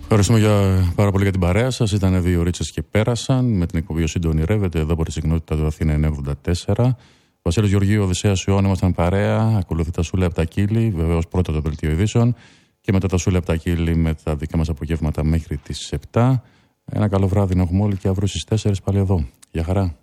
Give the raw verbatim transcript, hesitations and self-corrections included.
Ευχαριστούμε για, πάρα πολύ για την παρέα σας. Ήταν δύο ρίτσες και πέρασαν. Με την εκπομπή ο Συντονιρεύεται εδώ από τη συχνότητα του Αθήνα εννιακόσια ογδόντα τέσσερα. Βασίλης Γεωργίου, Οδυσσέας Ιωάννη, ήμασταν παρέα. Ακολουθεί τα Σούλα από τα Κύλη, βεβαίως πρώτα το δελτίο ειδήσεων. Και μετά τα Σούλα από τα Κύλη με τα δικά μας απογεύματα μέχρι τις επτά. Ένα καλό βράδυ να έχουμε όλοι και αύριο στις τέσσερις πάλι εδώ. Γεια χαρά.